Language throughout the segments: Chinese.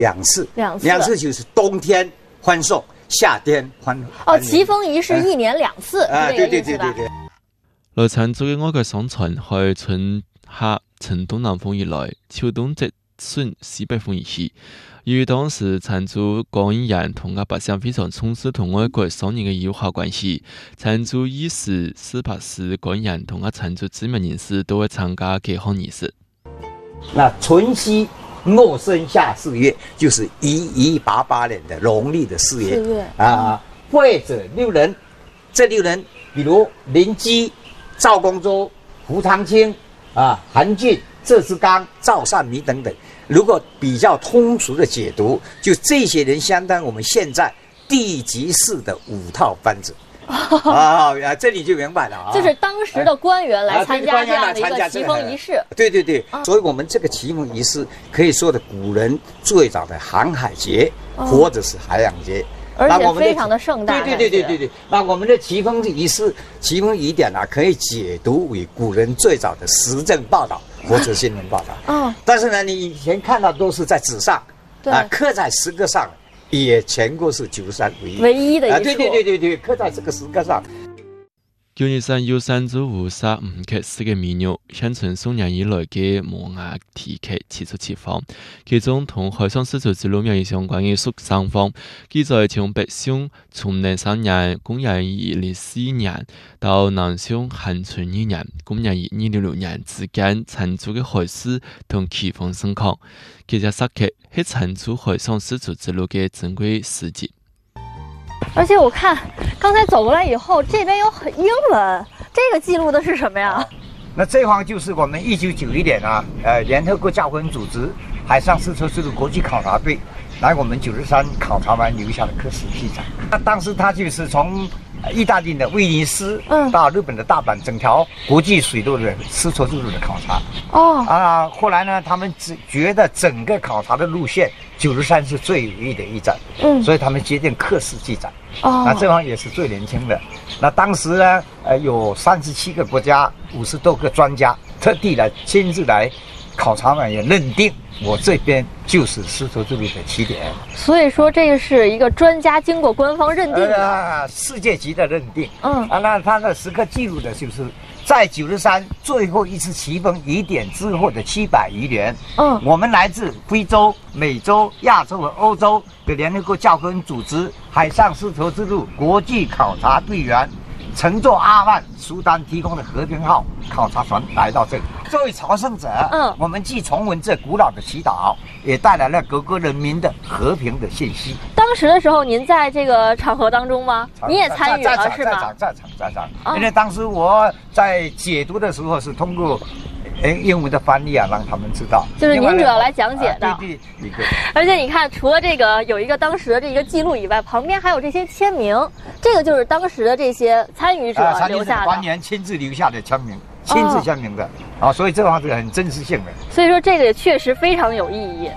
两次就是冬天欢送，夏天欢祈风仪式1年2次， 对。 来參族嘅外國相傳，係春夏趁東南風而來，秋冬則順西北風而去。由於當時參族廣義人同嘅百姓非常重視同外國商人嘅友好關係，參族醫師、司法師、廣義人同嘅參族知名人士都會參加結婚儀式。 那淳熙戊申夏4月，就是1188年的農曆的4月啊。會者6人，這6人比如林基、趙公周、胡長清韓俊、謝之剛、趙善彌等等。如果比較通俗的解讀，就這些人相當我們現在地級市的5套班子。這你就明白了啊！ 就是當時的官員來參加這樣的一個祈風儀式。 對，所以我們這個祈風儀式可以說的古人最早的航海節或者是海洋節。 而且非常的盛大。 對。那我們的祈風儀式、祈風儀典可以解讀為古人最早的時政報道或者新聞報道。但是呢，你以前看到都是在紙上，刻在石刻上，也全國是93唯一的一處。對，刻在這個石刻上。 九二山有三組55刻式嘅民謠，相傳宋人以來嘅摩崖題刻齊出設方，其中同海上絲綢之路苗相關嘅蜀山方，記載從北宋崇寧3年公元204年到南宋咸淳2年公元266年之間，參族嘅海事同祈風盛況，其實石刻係參族海上絲綢之路嘅珍貴史跡。 而且我看剛才走過來以後，這邊有英文，這個記錄的是什麼呀？ 那這方就是我們1991年聯合國教科文組織海上絲綢之路國際考察隊來我們九十山考察完留下的刻石記載。那當時他就是從意大利的威尼斯到日本的大阪，整條國際水路的絲綢之路的考察。後來呢，他們覺得整個考察的路線九十山是最有益的一站，所以他們決定刻石記載。那這方也是最年輕的。那當時呢，有37個國家50多個專家特地來親自來考察完也認定我這邊就是絲綢之路的起點。 所以說這個是一個專家經過官方認定的， 世界級的認定。那他的時刻記錄的就是在九十山最後一次祈風儀典之後的700餘年，我們來自非洲、美洲、亞洲和歐洲的聯合國教科文組織海上絲綢之路國際考察隊員乘坐阿曼蘇丹提供的和平號考察船來到這裡，作為朝聖者，我們既重溫這古老的祈禱，也帶來了各國人民的和平的信息。 當時的時候，您在這個場合當中嗎？你也參與了是嗎？ 在場。因為當時我在解讀的時候是通過英文的翻譯讓他們知道。 就是您主要來講解的。 對。 而且你看，除了這個有一個當時的這個記錄以外，旁邊還有這些簽名，這個就是當時的這些參與者留下的。 官員親自留下的簽名，親自簽名的。所以這方是很真實性的。 所以說這個也確實非常有意義。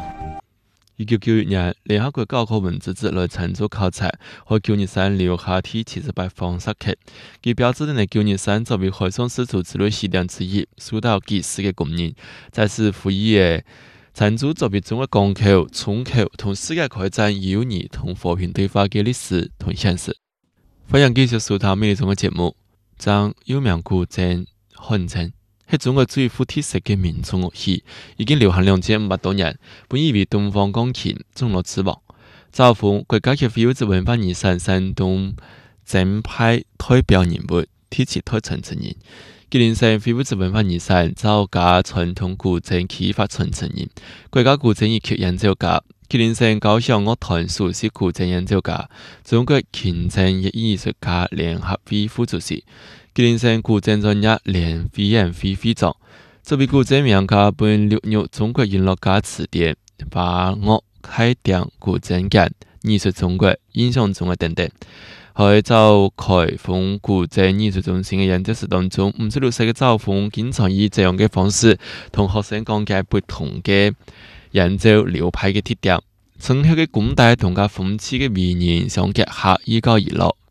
1991年，聯合國教科文組織來參族考察，喺九二山留下第78方石刻，佢標誌住九二山作為海上絲綢之路起點之一，受到祭祀嘅公認，在此呼籲嘅參族作為中國港口、出口同世界開展友誼同和平對話嘅歷史同現實。歡迎繼續收睇美麗中嘅節目，將有名古鎮漢鎮。係中國最富特色嘅民族樂器，已經流行2500多年，本以為東方鋼琴中國之王。嘲諷國家級非物質文化遺產山東正派代表人物，天池台傳承人。吉林省非物質文化遺產造假傳統古鎮啟發傳承人，國家古鎮一級研究家，吉林省交響樂團首席古鎮研究家，中國琴鎮藝術家聯合會副主席。吉林省古鎮專業聯會員會會長，作為古鎮名家本錄入中國音樂家詞典，把樂開典古鎮簡、藝術中國、印象中國等等。喺就開封古鎮藝術中心嘅研究室當中，56歲嘅趙峰經常以這樣嘅方式同學生講解不同嘅研究流派嘅特點，春秋嘅古代同嘅諷刺嘅語言相結合，一告而落。